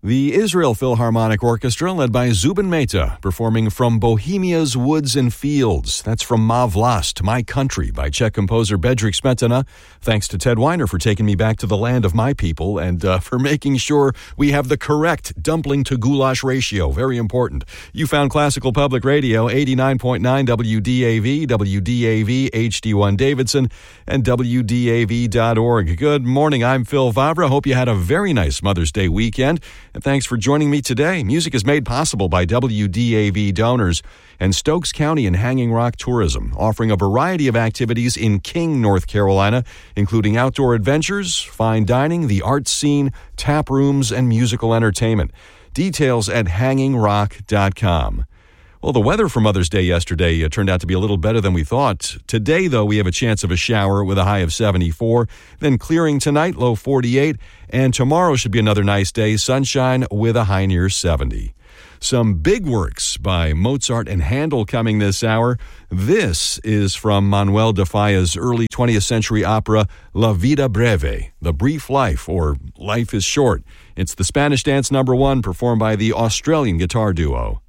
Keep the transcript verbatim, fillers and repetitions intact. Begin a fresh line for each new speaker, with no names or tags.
The Israel Philharmonic Orchestra, led by Zubin Mehta, performing From Bohemia's Woods and Fields. That's from Ma Vlast, My Country, by Czech composer Bedřich Smetana. Thanks to Ted Weiner for taking me back to the land of my people and uh, for making sure we have the correct dumpling to goulash ratio. Very important. You found Classical Public Radio, eighty-nine point nine W D A V, W D A V H D one Davidson, and W D A V dot org. Good morning. I'm Phil Vavra. Hope you had a very nice Mother's Day weekend. And thanks for joining me today. Music is made possible by W D A V donors and Stokes County and Hanging Rock Tourism, offering a variety of activities in King, North Carolina, including outdoor adventures, fine dining, the arts scene, tap rooms, and musical entertainment. Details at hanging rock dot com. Well, the weather for Mother's Day yesterday uh, turned out to be a little better than we thought. Today, though, we have a chance of a shower with a high of seventy-four, then clearing tonight, low forty-eight, and tomorrow should be another nice day, sunshine with a high near seventy. Some big works by Mozart and Handel coming this hour. This is from Manuel de Falla's early twentieth century opera, La Vida Breve, The Brief Life, or Life is Short. It's the Spanish dance number one, performed by the Australian guitar duo.